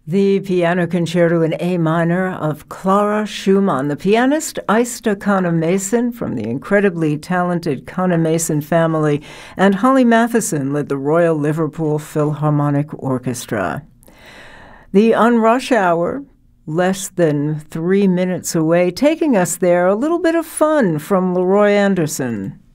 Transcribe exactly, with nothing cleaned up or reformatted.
The Piano Concerto in A minor of Clara Schumann, the pianist Aista Kahn-Mason from the incredibly talented Kahn-Mason family, and Holly Matheson led the Royal Liverpool Philharmonic Orchestra. The On Rush Hour, less than three minutes away, taking us there, a little bit of fun from Leroy Anderson.